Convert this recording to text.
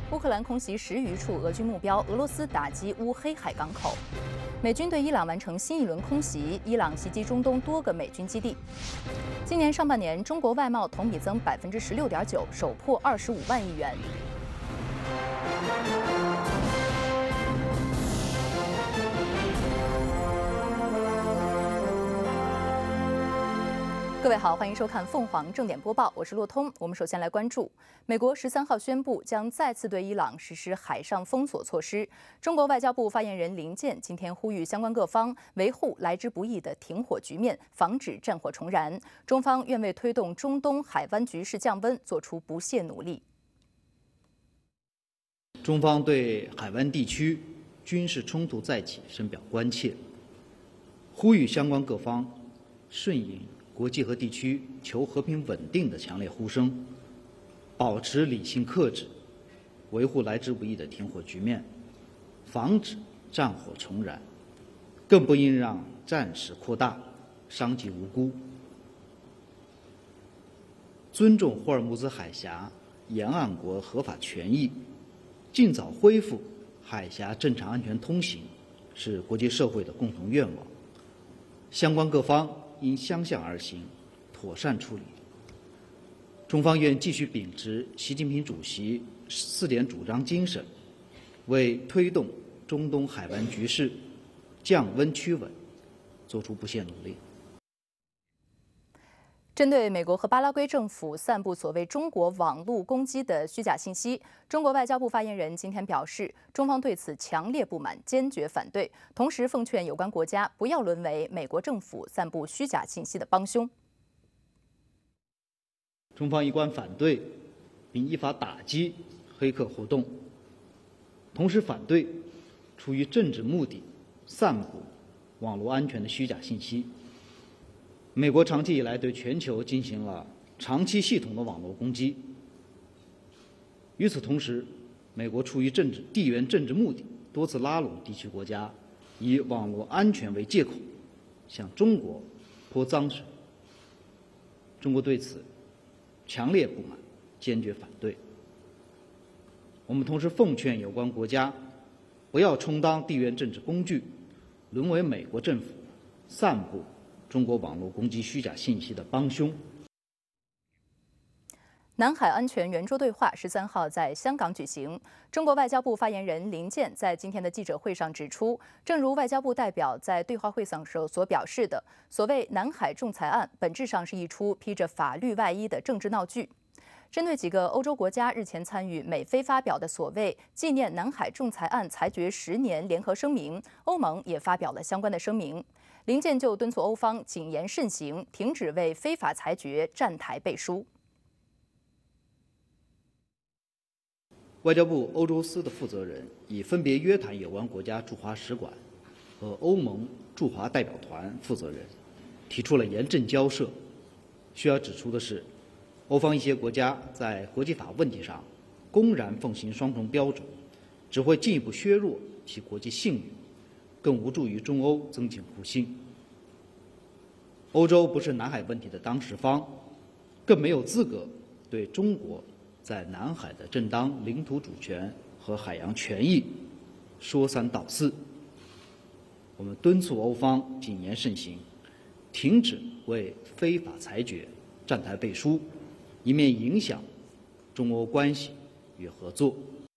乌克兰空袭10余处俄军目标，俄罗斯打击乌黑海港口。美军对伊朗完成新一轮空袭，伊朗袭击中东多个美军基地。今年上半年，中国外贸同比增16.9%，首破25万亿元。各位好，欢迎收看凤凰正点播报，我是骆通。我们首先来关注，美国13号宣布将再次对伊朗实施海上封锁措施。中国外交部发言人林健今天呼吁相关各方维护来之不易的停火局面，防止战火重燃。中方愿为推动中东海湾局势降温做出不懈努力。 中方对海湾地区军事冲突再起深表关切，呼吁相关各方顺应国际和地区求和平稳定的强烈呼声，保持理性克制，维护来之不易的停火局面，防止战火重燃，更不应让战事扩大，伤及无辜。尊重霍尔木兹海峡沿岸国合法权益，尽早恢复海峡正常安全通行，是国际社会的共同愿望。相关各方应相向而行，妥善处理。中方愿继续秉持习近平主席4点主张精神，为推动中东海湾局势降温趋稳做出不懈努力。 针对美国和巴拉圭政府散布所谓中国网络攻击的虚假信息，中国外交部发言人今天表示，中方对此强烈不满，坚决反对，同时奉劝有关国家不要沦为美国政府散布虚假信息的帮凶。 中方一贯反对并依法打击黑客活动，同时反对出于政治目的散布网络安全的虚假信息。美国长期以来对全球进行了长期系统的网络攻击。与此同时，美国出于地缘政治目的，多次拉拢地区国家，以网络安全为借口，向中国泼脏水。中国对此强烈不满，坚决反对。我们同时奉劝有关国家不要充当地缘政治工具，沦为美国政府散布中国网络攻击虚假信息的帮凶。 南海安全圆桌对话13号在香港举行。中国外交部发言人林健在今天的记者会上指出，正如外交部代表在对话会上所表示的，所谓南海仲裁案本质上是一出披着法律外衣的政治闹剧。针对几个欧洲国家日前参与美菲发表的所谓纪念南海仲裁案裁决10年联合声明，欧盟也发表了相关的声明。林健就敦促欧方谨言慎行，停止为非法裁决站台背书。 外交部欧洲司的负责人已分别约谈有关国家驻华使馆和欧盟驻华代表团负责人，提出了严正交涉。需要指出的是，欧方一些国家在国际法问题上公然奉行双重标准，只会进一步削弱其国际信誉，更无助于中欧增进互信。欧洲不是南海问题的当事方，更没有资格对中国在南海的正当领土主权和海洋权益说三道四。我们敦促欧方谨言慎行，停止为非法裁决站台背书，以免影响中欧关系与合作。